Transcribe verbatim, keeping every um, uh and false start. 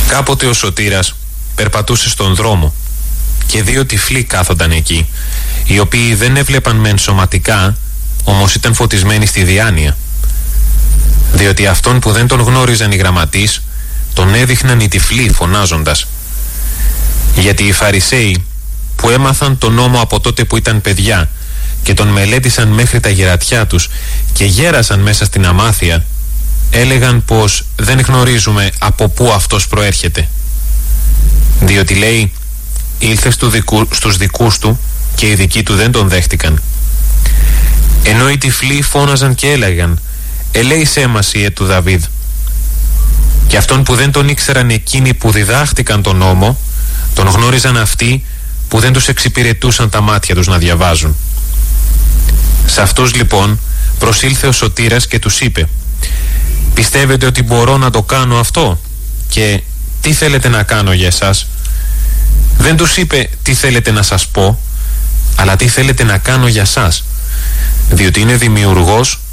Κάποτε ο Σωτήρας περπατούσε στον δρόμο και δύο τυφλοί κάθονταν εκεί, οι οποίοι δεν έβλεπαν μεν σωματικά, όμως ήταν φωτισμένοι στη διάνοια. Διότι αυτόν που δεν τον γνώριζαν οι γραμματείς, τον έδειχναν οι τυφλοί φωνάζοντας. Γιατί οι Φαρισαίοι που έμαθαν τον νόμο από τότε που ήταν παιδιά και τον μελέτησαν μέχρι τα γερατιά τους και γέρασαν μέσα στην αμάθεια, έλεγαν πως δεν γνωρίζουμε από πού αυτός προέρχεται. Διότι λέει, ήλθε στου δικού, στους δικούς του και οι δικοί του δεν τον δέχτηκαν. Ενώ οι τυφλοί φώναζαν και έλεγαν, ελέησέ μας Ιε του Δαβίδ. Και αυτόν που δεν τον ήξεραν εκείνοι που διδάχτηκαν τον νόμο, τον γνώριζαν αυτοί που δεν τους εξυπηρετούσαν τα μάτια τους να διαβάζουν. Σε αυτούς λοιπόν προσήλθε ο Σωτήρας και τους είπε, πιστεύετε ότι μπορώ να το κάνω αυτό και τι θέλετε να κάνω για εσάς? Δεν τους είπε τι θέλετε να σας πω, αλλά τι θέλετε να κάνω για σας, διότι είναι δημιουργός